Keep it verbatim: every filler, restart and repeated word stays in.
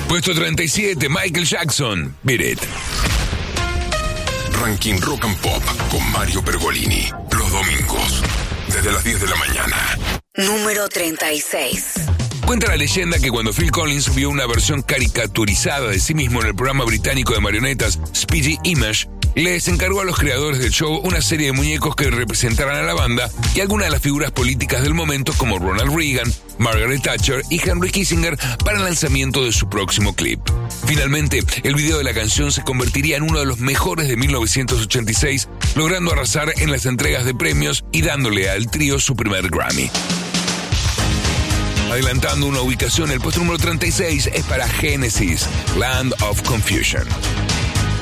Puesto treinta y siete, Michael Jackson, Beat It. Ranking Rock and Pop con Mario Pergolini. Los domingos, desde las diez de la mañana. Número treinta y seis. Cuenta la leyenda que cuando Phil Collins vio una versión caricaturizada de sí mismo en el programa británico de marionetas Speedy Image, les encargó a los creadores del show una serie de muñecos que representaran a la banda y algunas de las figuras políticas del momento como Ronald Reagan, Margaret Thatcher y Henry Kissinger para el lanzamiento de su próximo clip. Finalmente, el video de la canción se convertiría en uno de los mejores de mil novecientos ochenta y seis, logrando arrasar en las entregas de premios y dándole al trío su primer Grammy. Adelantando una ubicación, el puesto número treinta y seis es para Genesis, Land of Confusion.